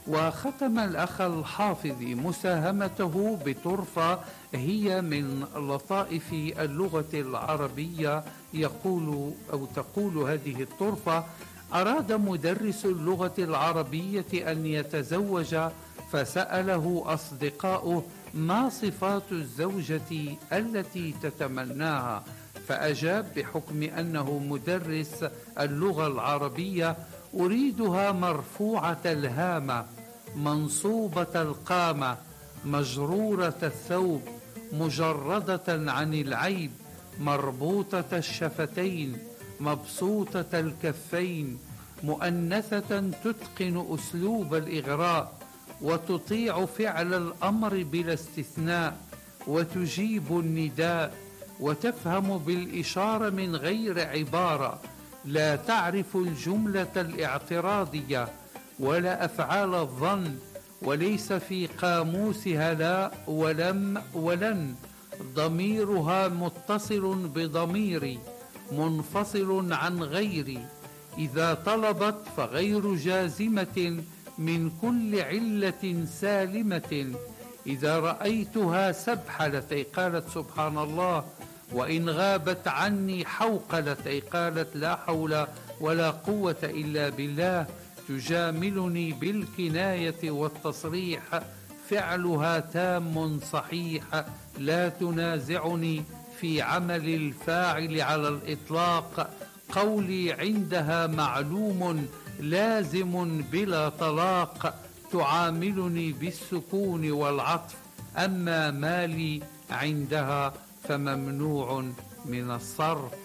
وختم الأخ الحافظ مساهمته بطرفة هي من لطائف اللغة العربية. يقول أو تقول هذه الطرفة: أراد مدرس اللغة العربية أن يتزوج، فسأله أصدقاؤه ما صفات الزوجة التي تتمناها، فأجاب بحكم أنه مدرس اللغة العربية: أريدها مرفوعة الهامة، منصوبة القامة، مجرورة الثوب، مجردة عن العيب، مربوطة الشفتين، مبسوطة الكفين، مؤنثة تتقن أسلوب الإغراء، وتطيع فعل الأمر بلا استثناء، وتجيب النداء، وتفهم بالإشارة من غير عبارة، لا تعرف الجملة الاعتراضية ولا أفعال الظن، وليس في قاموسها لا ولم ولن، ضميرها متصل بضميري، منفصل عن غيري، إذا طلبت فغير جازمة من كل علة سالمة، إذا رأيتها سبحلت أي قالت سبحان الله، وإن غابت عني حوقلت أي قالت لا حول ولا قوة إلا بالله، تجاملني بالكناية والتصريح، فعلها تام صحيح، لا تنازعني في عمل الفاعل على الإطلاق، قولي عندها معلوم لازم بلا طلاق، تعاملني بالسكون والعطف، أما مالي عندها فممنوع من الصرف.